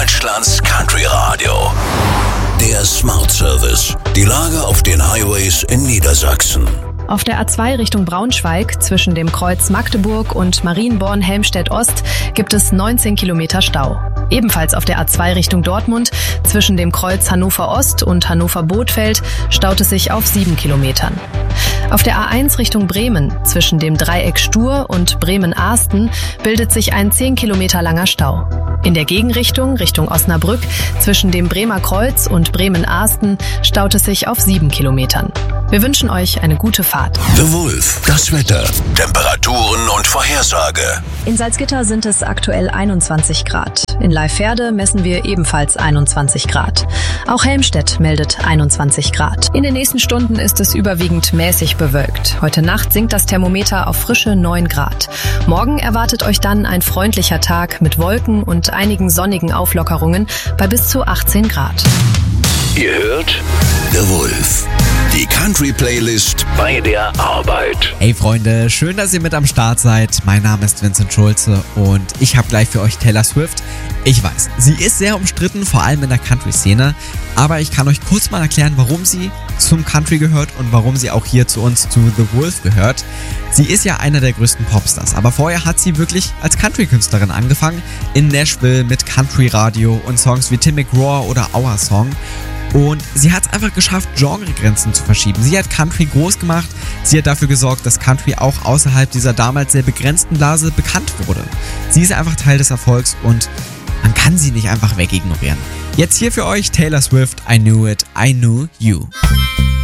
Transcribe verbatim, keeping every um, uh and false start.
Deutschlands Country Radio. Der Smart Service. Die Lage auf den Highways in Niedersachsen. Auf der A zwei Richtung Braunschweig zwischen dem Kreuz Magdeburg und Marienborn-Helmstedt-Ost gibt es neunzehn Kilometer Stau. Ebenfalls auf der A zwei Richtung Dortmund zwischen dem Kreuz Hannover-Ost und Hannover-Bothfeld staut es sich auf sieben Kilometern. Auf der A eins Richtung Bremen zwischen dem Dreieck Stur und Bremen-Ahsten bildet sich ein zehn Kilometer langer Stau. In der Gegenrichtung, Richtung Osnabrück, zwischen dem Bremer Kreuz und Bremen-Ahsten staut es sich auf sieben Kilometern. Wir wünschen euch eine gute Fahrt. The Wolf, das Wetter, Temperaturen und Vorhersage. In Salzgitter sind es aktuell einundzwanzig Grad. In Leiferde messen wir ebenfalls einundzwanzig Grad. Auch Helmstedt meldet einundzwanzig Grad. In den nächsten Stunden ist es überwiegend mäßig bewölkt. Heute Nacht sinkt das Thermometer auf frische neun Grad. Morgen erwartet euch dann ein freundlicher Tag mit Wolken und einigen sonnigen Auflockerungen bei bis zu achtzehn Grad. Ihr hört The Wolf, die Country-Playlist bei der Arbeit. Hey Freunde, schön, dass ihr mit am Start seid. Mein Name ist Vincent Schulze und ich habe gleich für euch Taylor Swift. Ich weiß, sie ist sehr umstritten, vor allem in der Country-Szene, aber ich kann euch kurz mal erklären, warum sie zum Country gehört und warum sie auch hier zu uns, zu The Wolf, gehört. Sie ist ja einer der größten Popstars, aber vorher hat sie wirklich als Country-Künstlerin angefangen, in Nashville mit Country-Radio und Songs wie Tim McGraw oder Our Song. Und sie hat es einfach geschafft, Genregrenzen zu verschieben. Sie hat Country groß gemacht. Sie hat dafür gesorgt, dass Country auch außerhalb dieser damals sehr begrenzten Blase bekannt wurde. Sie ist einfach Teil des Erfolgs und man kann sie nicht einfach wegignorieren. Jetzt hier für euch Taylor Swift, I Knew It, I Knew You.